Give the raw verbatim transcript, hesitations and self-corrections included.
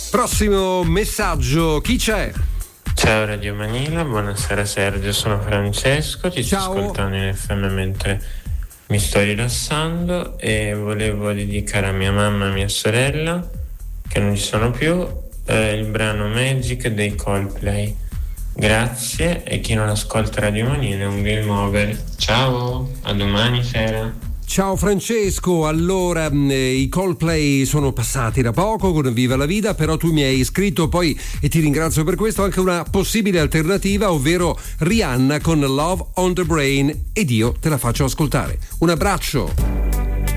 Prossimo messaggio, chi c'è? Ciao Radio Manila, buonasera Sergio, sono Francesco, ti Ciao. sto ascoltando in F M mentre mi sto rilassando e volevo dedicare a mia mamma e a mia sorella, che non ci sono più, eh, il brano Magic dei Coldplay. Grazie, e chi non ascolta Radio Manila è un game over. Ciao, a domani sera. Ciao Francesco, allora eh, i Coldplay sono passati da poco con Viva la Vida, però tu mi hai scritto poi, e ti ringrazio per questo, anche una possibile alternativa, ovvero Rihanna con Love on the Brain, ed io te la faccio ascoltare. Un abbraccio!